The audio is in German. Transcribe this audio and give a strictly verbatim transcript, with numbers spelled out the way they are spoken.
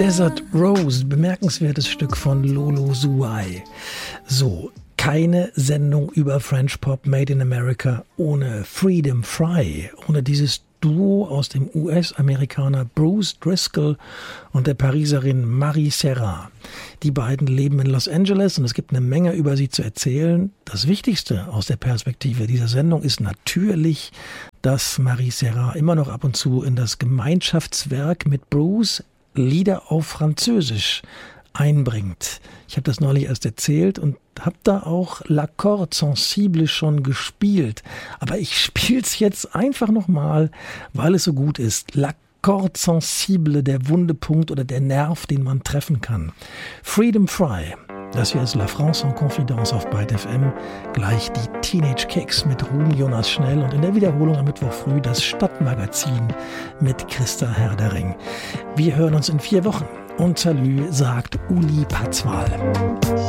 Desert Rose, bemerkenswertes Stück von Lolo Zouai. So, keine Sendung über French Pop Made in America ohne Freedom Fry, ohne dieses Duo aus dem U S-Amerikaner Bruce Driscoll und der Pariserin Marie Serra. Die beiden leben in Los Angeles und es gibt eine Menge über sie zu erzählen. Das Wichtigste aus der Perspektive dieser Sendung ist natürlich, dass Marie Serra immer noch ab und zu in das Gemeinschaftswerk mit Bruce Lieder auf Französisch einbringt. Ich habe das neulich erst erzählt und habe da auch L'accord sensible schon gespielt. Aber ich spiele es jetzt einfach nochmal, weil es so gut ist. L'accord sensible, der Wundepunkt oder der Nerv, den man treffen kann. Freedom Fry. Das hier ist La France en Confidence auf Byte F M. Gleich die Teenage Kicks mit Ruben Jonas Schnell und in der Wiederholung am Mittwoch früh das Stadtmagazin mit Christa Herdering. Wir hören uns in vier Wochen. Und Salü sagt Uli Patzwal.